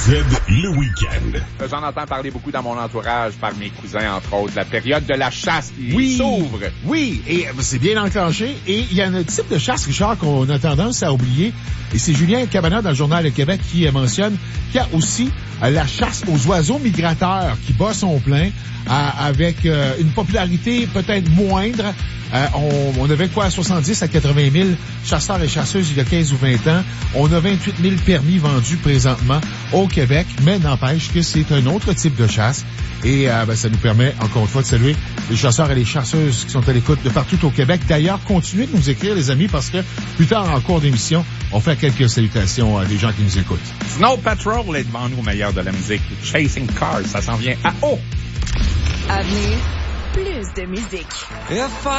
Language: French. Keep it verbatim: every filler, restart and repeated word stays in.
Z, le week-end. J'en entends parler beaucoup dans mon entourage, par mes cousins, entre autres. La période de la chasse qui oui, s'ouvre. Oui, et c'est bien enclenché. Et il y a un type de chasse, Richard, qu'on a tendance à oublier. Et c'est Julien Cabana dans le Journal de Québec qui mentionne qu'il y a aussi euh, la chasse aux oiseaux migrateurs qui bat son plein euh, avec euh, une popularité peut-être moindre. Euh, on, on avait quoi, soixante-dix à quatre-vingt mille chasseurs et chasseuses il y a quinze ou vingt ans. On a vingt-huit mille permis vendus présentement au Québec, mais n'empêche que c'est un autre type de chasse. Et euh, ben, ça nous permet, encore une fois, de saluer les chasseurs et les chasseuses qui sont à l'écoute de partout au Québec. D'ailleurs, continuez de nous écrire, les amis, parce que plus tard en cours d'émission, on fait quelques salutations à des gens qui nous écoutent. Snow Patrol est devant nous au meilleur de la musique. Chasing Cars, ça s'en vient à haut. À venir, plus de musique.